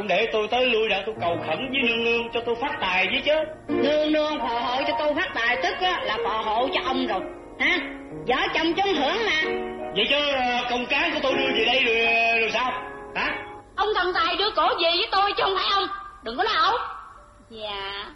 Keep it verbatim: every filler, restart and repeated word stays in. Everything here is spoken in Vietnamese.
không để tôi tới lui đã, tôi cầu khẩn với nương nương cho tôi phát tài với chứ. Nương nương phò hộ cho tôi phát tài tức á, là phò hộ cho ông rồi hả? Vợ chồng chung hưởng mà. Vậy chứ con cái của tôi đưa về đây rồi, rồi sao hả? Ông thần tài đưa cổ về với tôi chứ không phải ông. Đừng có nói ẩu. Dạ